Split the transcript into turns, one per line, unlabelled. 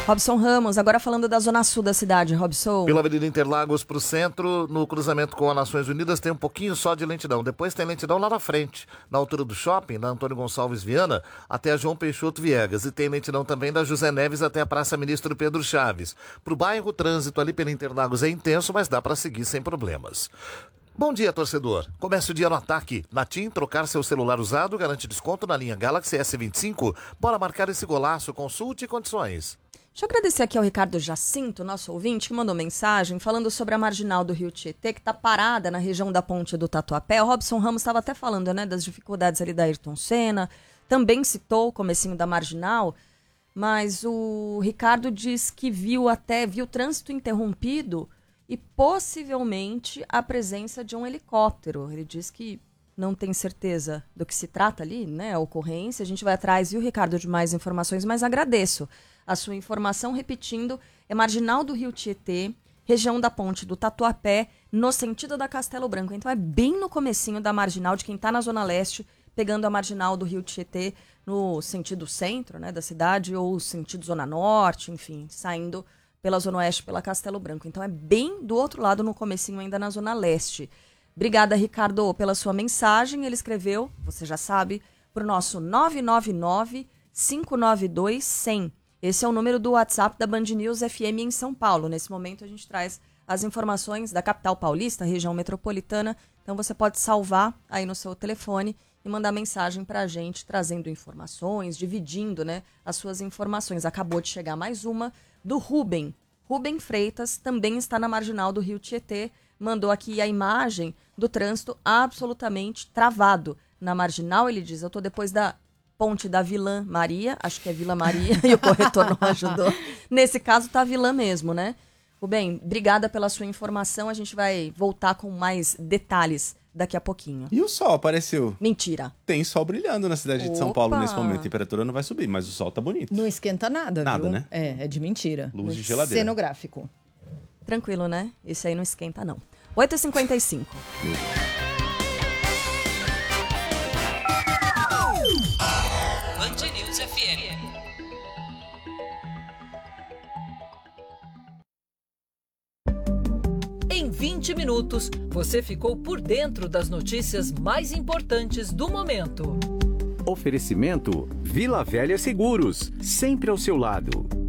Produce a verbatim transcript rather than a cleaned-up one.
Robson Ramos, agora falando da zona sul da cidade, Robson.
Pela Avenida Interlagos para o centro, no cruzamento com a Nações Unidas, tem um pouquinho só de lentidão. Depois tem lentidão lá na frente, na altura do shopping, na Antônio Gonçalves Viana, até a João Peixoto Viegas. E tem lentidão também da José Neves até a Praça Ministro Pedro Chaves. Para o bairro, o trânsito ali pela Interlagos é intenso, mas dá para seguir sem problemas. Bom dia, torcedor. Comece o dia no ataque. Na TIM, trocar seu celular usado garante desconto na linha Galaxy S vinte e cinco. Bora marcar esse golaço. Consulte condições.
Deixa eu agradecer aqui ao Ricardo Jacinto, nosso ouvinte, que mandou mensagem falando sobre a marginal do Rio Tietê, que está parada na região da ponte do Tatuapé. O Robson Ramos estava até falando, né, das dificuldades ali da Ayrton Senna. Também citou o comecinho da marginal, mas o Ricardo diz que viu até, viu trânsito interrompido e possivelmente a presença de um helicóptero. Ele diz que não tem certeza do que se trata ali, né, a ocorrência. A gente vai atrás, viu, Ricardo, de mais informações, mas agradeço a sua informação. Repetindo, é marginal do Rio Tietê, região da ponte do Tatuapé, no sentido da Castelo Branco. Então é bem no comecinho da marginal, de quem está na Zona Leste, pegando a marginal do Rio Tietê no sentido centro, né, da cidade, ou sentido Zona Norte, enfim, saindo pela Zona Oeste, pela Castelo Branco. Então é bem do outro lado, no comecinho ainda na Zona Leste. Obrigada, Ricardo, pela sua mensagem. Ele escreveu, você já sabe, para o nosso nove nove nove, cinco nove dois, zero zero. Esse é o número do WhatsApp da Band News F M em São Paulo. Nesse momento a gente traz as informações da capital paulista, região metropolitana. Então você pode salvar aí no seu telefone e mandar mensagem para a gente, trazendo informações, dividindo, né, as suas informações. Acabou de chegar mais uma do Rubem. Rubem Freitas também está na marginal do Rio Tietê. Mandou aqui a imagem do trânsito absolutamente travado na marginal. Ele diz, eu estou depois da ponte da Vilã Maria, acho que é Vila Maria, e o corretor não ajudou. Nesse caso está Vilã mesmo, né? Rubem, obrigada pela sua informação. A gente vai voltar com mais detalhes daqui a pouquinho.
E o sol apareceu?
Mentira.
Tem sol brilhando na cidade
Opa.
de São Paulo nesse momento. A temperatura não vai subir, mas o sol tá bonito.
Não esquenta nada,
Nada,
viu?
né?
É, é de mentira.
Luz de geladeira.
Cenográfico.
Tranquilo, né? Isso aí não esquenta, não. oito e cinquenta e cinco.
Band News F M. Em vinte minutos, você ficou por dentro das notícias mais importantes do momento.
Oferecimento Vila Velha Seguros, sempre ao seu lado.